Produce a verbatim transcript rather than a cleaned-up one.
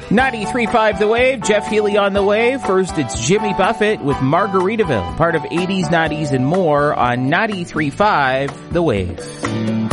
ninety-three point five The Wave, Jeff Healy on the wave. First, it's Jimmy Buffett with Margaritaville, part of eighties, nineties, and more on ninety-three point five The Wave.